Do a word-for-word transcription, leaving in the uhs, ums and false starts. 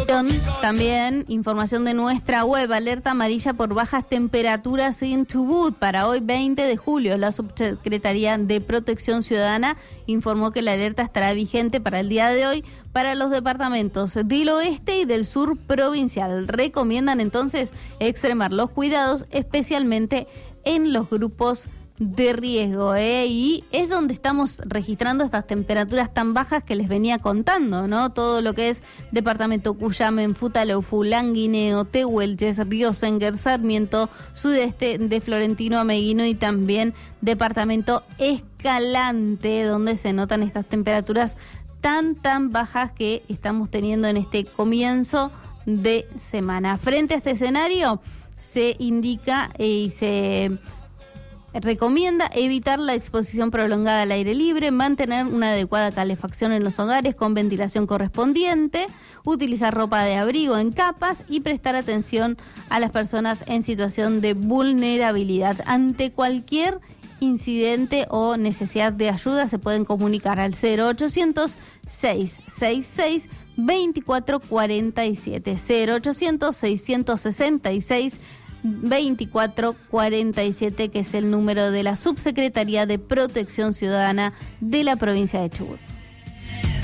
También información de nuestra web, alerta amarilla por bajas temperaturas en Chubut para hoy veinte de julio. La Subsecretaría de Protección Ciudadana informó que la alerta estará vigente para el día de hoy para los departamentos del oeste y del sur provincial. Recomiendan entonces extremar los cuidados, especialmente en los grupos de riesgo, ¿eh? Y es donde estamos registrando estas temperaturas tan bajas que les venía contando, ¿no? Todo lo que es departamento Cuyamen, Futaleufú, Languineo, Tehuelches, Río Senguer, Sarmiento, sudeste de Florentino Ameguino y también departamento Escalante, donde se notan estas temperaturas tan, tan bajas que estamos teniendo en este comienzo de semana. Frente a este escenario, se indica eh, y se recomienda evitar la exposición prolongada al aire libre, mantener una adecuada calefacción en los hogares con ventilación correspondiente, utilizar ropa de abrigo en capas y prestar atención a las personas en situación de vulnerabilidad. Ante cualquier incidente o necesidad de ayuda se pueden comunicar al cero ochocientos, seiscientos sesenta y seis, veinticuatro cuarenta y siete, cero ochocientos, seiscientos sesenta y seis, veinticuatro cuarenta y siete, que es el número de la Subsecretaría de Protección Ciudadana de la provincia de Chubut.